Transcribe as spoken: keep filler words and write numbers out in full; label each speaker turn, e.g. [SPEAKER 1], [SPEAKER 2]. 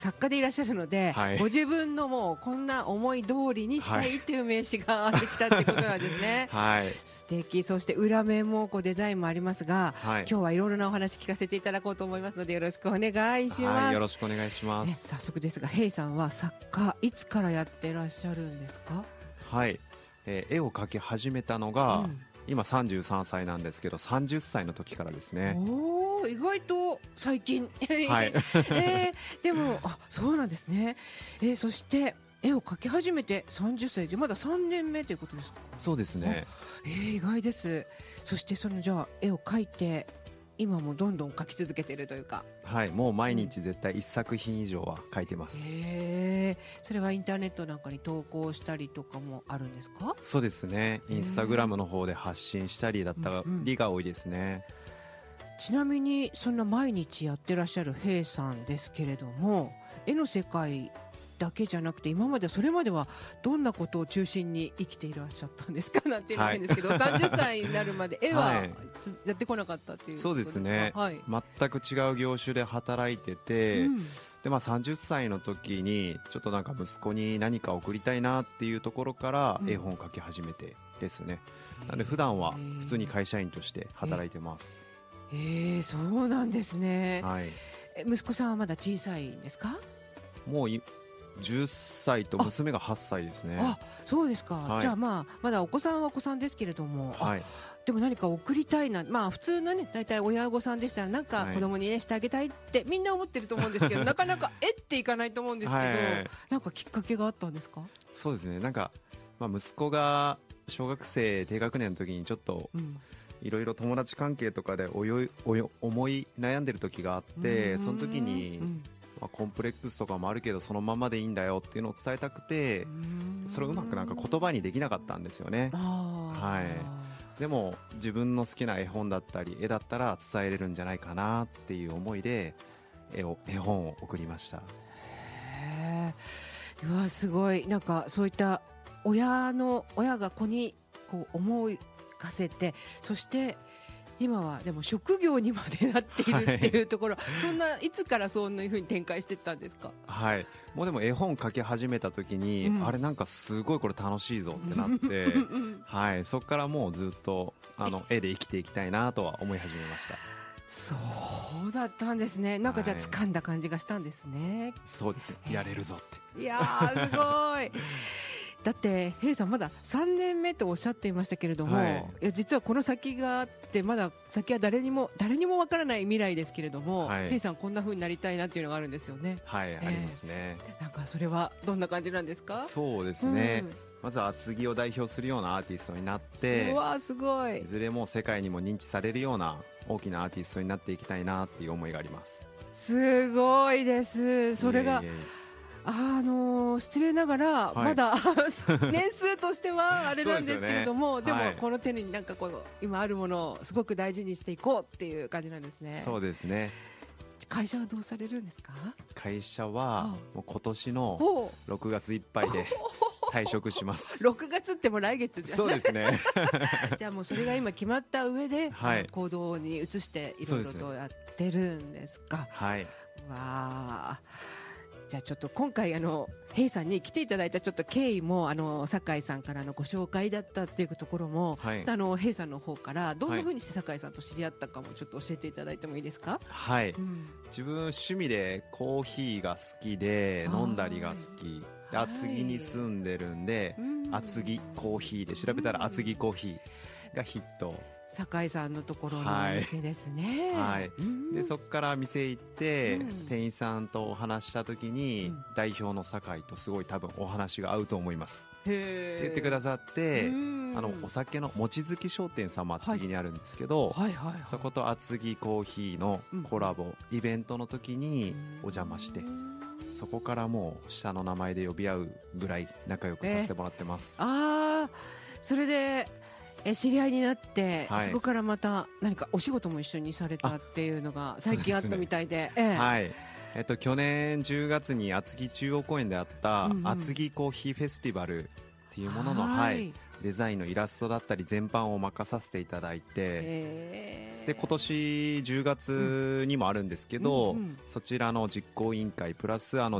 [SPEAKER 1] 作家でいらっしゃるので、
[SPEAKER 2] はい、
[SPEAKER 1] ご自分のもうこんな思い通りにしたいっていう名刺ができたってことなんですね。
[SPEAKER 2] はい、
[SPEAKER 1] 素敵。そして裏面もこうデザインもありますが、
[SPEAKER 2] はい、
[SPEAKER 1] 今日はいろいろなお話聞かせていただこうと思いますのでよろしくお願いします。
[SPEAKER 2] はい、よろしくお願いします。
[SPEAKER 1] ね、早速ですが、ヘイさんは作家いつからやってらっしゃるんですか？
[SPEAKER 2] はい、えー、絵を描き始めたのが、うん、今さんじゅうさんさいなんですけどさんじゅっさいの時からですね。
[SPEAKER 1] おー、意外と最近。
[SPEAKER 2] はい、
[SPEAKER 1] えー、でもあそうなんですね。えー、そして絵を描き始めてさんじゅっさいでまださんねんめということですか？
[SPEAKER 2] そうですね。
[SPEAKER 1] えー、意外です。そしてそのじゃあ絵を描いて今もどんどん描き続けているというか。
[SPEAKER 2] はい、もう毎日絶対いっさくひん以上は描いてます。
[SPEAKER 1] へー、それはインターネットなんかに投稿したりとかもあるんですか？
[SPEAKER 2] そうですね、インスタグラムの方で発信したりだったりが多いですね。うんうん、
[SPEAKER 1] ちなみにそんな毎日やってらっしゃるヘイさんですけれども、絵の世界だけじゃなくて今までそれまではどんなことを中心に生きていらっしゃったんですか？なんていうのも変ですけど、はい、さんじゅっさいになるまで絵は、はい、やってこなかったっていうことですか？
[SPEAKER 2] そうですね、はい、全く違う業種で働いてて、うん、でまあ、さんじゅっさいの時にちょっとなんか息子に何か送りたいなっていうところから絵本を描き始めてですね、うん、なので普段は普通に会社員として働いてます。
[SPEAKER 1] えー、えー、そうなんですね。
[SPEAKER 2] はい、
[SPEAKER 1] 息子さんはまだ小さいんですか？
[SPEAKER 2] もうじゅっさいと娘がはっさいですね。
[SPEAKER 1] あ、そうですか、はい、じゃあ、まあ、まだお子さんはお子さんですけれども、はい、でも何か送りたいな、まあ、普通のね大体親御さんでしたらなんか子供に、ね、してあげたいってみんな思ってると思うんですけどなかなかえっていかないと思うんですけど、はい、なんかきっかけがあったんですか？
[SPEAKER 2] そうですね、なんか、まあ、息子が小学生低学年の時にちょっと、うんいろいろ友達関係とかでおよいおよ思い悩んでる時があって、その時に、うんまあ、コンプレックスとかもあるけどそのままでいいんだよっていうのを伝えたくて、それをうまくなんか言葉にできなかったんですよね。はい、でも自分の好きな絵本だったり絵だったら伝えれるんじゃないかなっていう思いで絵を絵本を送りました。
[SPEAKER 1] へー、うわすごい。なんかそういった親の親が子にこう思いかせて、そして今はでも職業にまでなっているっていうところ、はい、そんないつからそんな風に展開していったんですか？
[SPEAKER 2] はい、もうでも絵本描き始めた時に、うん、あれなんかすごいこれ楽しいぞってなってはい、そこからもうずっとあの絵で生きていきたいなとは思い始めました。
[SPEAKER 1] そうだったんですね。なんかじゃあ掴んだ感じがしたんですね。はい、
[SPEAKER 2] そうですね、やれるぞって。
[SPEAKER 1] いやーすごいだってヘイさんまださんねんめとおっしゃっていましたけれども、はい、いや実はこの先があってまだ先は誰にも誰にもわからない未来ですけれども、はい、ヘイさんこんな風になりたいなっていうのがあるんですよね。
[SPEAKER 2] はい、
[SPEAKER 1] えー、
[SPEAKER 2] ありますね。
[SPEAKER 1] なんかそれはどんな感じなんですか？
[SPEAKER 2] そうですね、うん、まずは厚木を代表するようなアーティストになって、
[SPEAKER 1] うわすごい、
[SPEAKER 2] いずれも世界にも認知されるような大きなアーティストになっていきたいなっていう思いがあります。
[SPEAKER 1] すごいです。それがいえいえあのー、失礼ながら、はい、まだ年数としてはあれなんですけれどもで、ね、でもこの手になんかこの今あるものをすごく大事にしていこうっていう感じなんですね。
[SPEAKER 2] そうですね。
[SPEAKER 1] 会社はどうされるんですか？
[SPEAKER 2] 会社はもう今年のろくがついっぱいで退職します。
[SPEAKER 1] ろくがつってもう来月じゃ
[SPEAKER 2] そうですね
[SPEAKER 1] じゃあもうそれが今決まった上で、はい、行動に移していろいろとやってるんですか？
[SPEAKER 2] はい。
[SPEAKER 1] わー、じゃあちょっと今回あのヘイさんに来ていただいたちょっと経緯もあの酒井さんからのご紹介だったっていうところも、はい、ちょっとあのヘイさんの方からどんな風にして酒井さんと知り合ったかもちょっと教えていただいてもいいですか？
[SPEAKER 2] はい、うん、自分趣味でコーヒーが好きで飲んだりが好きで厚木に住んでるんで、はい、厚木コーヒーで調べたら厚木コーヒーがヒット。
[SPEAKER 1] 酒井さんのところのお店ですね。
[SPEAKER 2] はいはい、でそこから店行って、うん、店員さんとお話した時に、うん、代表の酒井とすごい多分お話が合うと思いますって言ってくださって、あのお酒の望月商店さんも厚木にあるんですけど、はいはいはいはい、そこと厚木コーヒーのコラボ、うん、イベントの時にお邪魔して、そこからもう下の名前で呼び合うぐらい仲良くさせてもらってます。
[SPEAKER 1] えー、あー、それでえ知り合いになって、はい、そこからまた何かお仕事も一緒にされたっていうのが最近あったみたいで、ええ、
[SPEAKER 2] はい、えっと、去年じゅうがつに厚木中央公園であった、うんうん、厚木コーヒーフェスティバルっていうものの、はい、 デザインのイラストだったり全般を任させていただいて、で今年じゅうがつにもあるんですけど、うんうん、そちらの実行委員会プラスあの